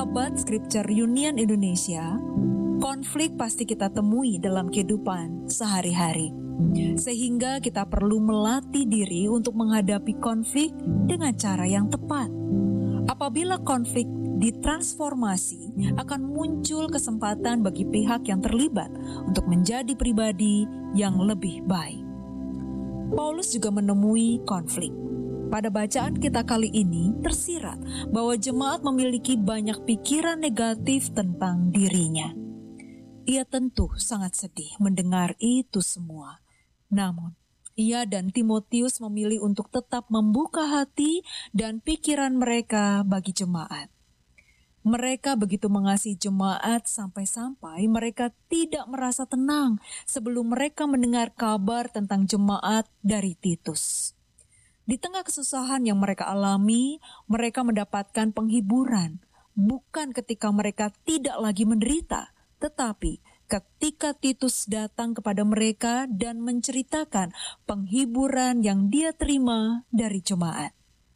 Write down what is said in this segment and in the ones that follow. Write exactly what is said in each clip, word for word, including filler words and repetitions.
Sahabat Scripture Union Indonesia, konflik pasti kita temui dalam kehidupan sehari-hari. Sehingga kita perlu melatih diri untuk menghadapi konflik dengan cara yang tepat. Apabila konflik ditransformasi, akan muncul kesempatan bagi pihak yang terlibat untuk menjadi pribadi yang lebih baik. Paulus juga menemui konflik. Pada bacaan kita kali ini tersirat bahwa jemaat memiliki banyak pikiran negatif tentang dirinya. Ia tentu sangat sedih mendengar itu semua. Namun, ia dan Timotius memilih untuk tetap membuka hati dan pikiran mereka bagi jemaat. Mereka begitu mengasihi jemaat sampai-sampai mereka tidak merasa tenang sebelum mereka mendengar kabar tentang jemaat dari Titus. Di tengah kesusahan yang mereka alami, mereka mendapatkan penghiburan, bukan ketika mereka tidak lagi menderita, tetapi ketika Titus datang kepada mereka dan menceritakan penghiburan yang dia terima dari jemaat.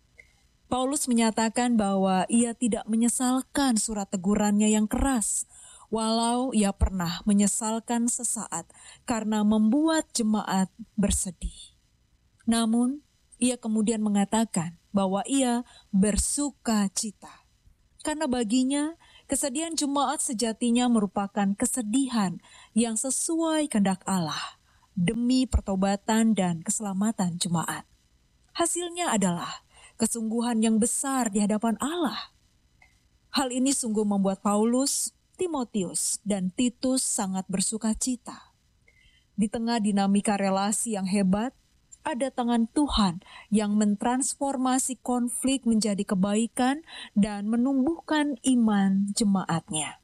Paulus menyatakan bahwa ia tidak menyesalkan surat tegurannya yang keras, walau ia pernah menyesalkan sesaat karena membuat jemaat bersedih. Namun, ia kemudian mengatakan bahwa ia bersuka cita. Karena baginya, kesedihan jemaat sejatinya merupakan kesedihan yang sesuai kehendak Allah demi pertobatan dan keselamatan jemaat. Hasilnya adalah kesungguhan yang besar di hadapan Allah. Hal ini sungguh membuat Paulus, Timotius, dan Titus sangat bersuka cita. Di tengah dinamika relasi yang hebat, ada tangan Tuhan yang mentransformasi konflik menjadi kebaikan dan menumbuhkan iman jemaatnya.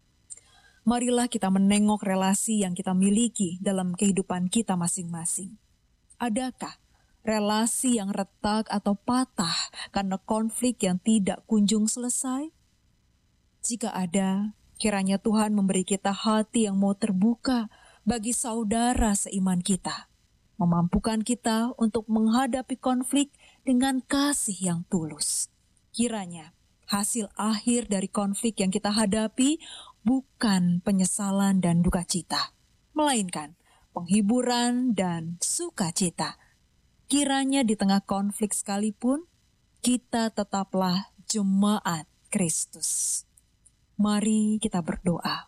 Marilah kita menengok relasi yang kita miliki dalam kehidupan kita masing-masing. Adakah relasi yang retak atau patah karena konflik yang tidak kunjung selesai? Jika ada, kiranya Tuhan memberi kita hati yang mau terbuka bagi saudara seiman kita, memampukan kita untuk menghadapi konflik dengan kasih yang tulus. Kiranya hasil akhir dari konflik yang kita hadapi bukan penyesalan dan duka cita, melainkan penghiburan dan sukacita. Kiranya di tengah konflik sekalipun, kita tetaplah jemaat Kristus. Mari kita berdoa.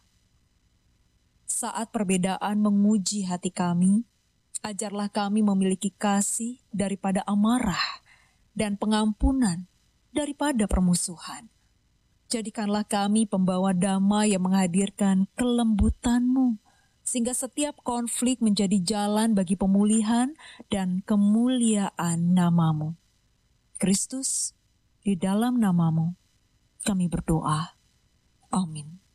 Saat perbedaan menguji hati kami, ajarlah kami memiliki kasih daripada amarah dan pengampunan daripada permusuhan. Jadikanlah kami pembawa damai yang menghadirkan kelembutan-Mu, sehingga setiap konflik menjadi jalan bagi pemulihan dan kemuliaan nama-Mu. Kristus, di dalam nama-Mu kami berdoa. Amin.